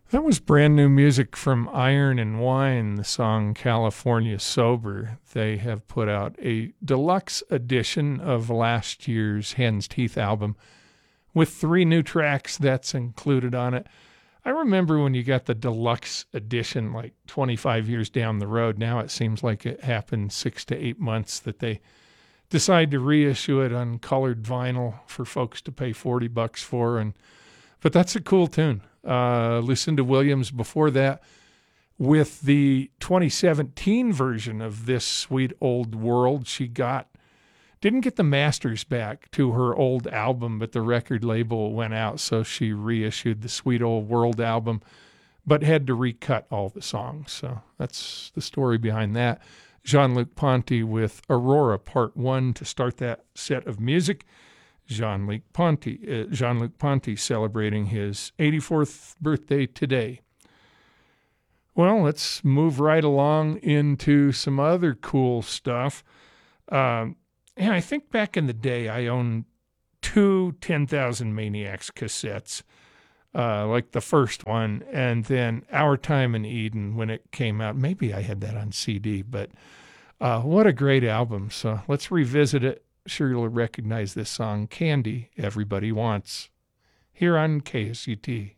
That was brand new music from Iron and Wine, the song California Sober. They have put out a deluxe edition of last year's Hen's Teeth album with 3 new tracks that's included on it. I remember when you got the deluxe edition like 25 years down the road. Now it seems like it happened 6 to 8 months that they decide to reissue it on colored vinyl for folks to pay $40 for. But that's a cool tune. Lucinda Williams before that with the 2017 version of This Sweet Old World. She didn't get the masters back to her old album, but the record label went out, so she reissued the Sweet Old World album, but had to recut all the songs. So that's the story behind that. Jean-Luc Ponty with Aurora Part 1 to start that set of music. Jean-Luc Ponty celebrating his 84th birthday today. Well, let's move right along into some other cool stuff. I think back in the day, I owned 2 10,000 Maniacs cassettes, like the first one, and then Our Time in Eden when it came out. Maybe I had that on CD, but what a great album. So let's revisit it. Sure you'll recognize this song, Candy Everybody Wants, here on KSUT.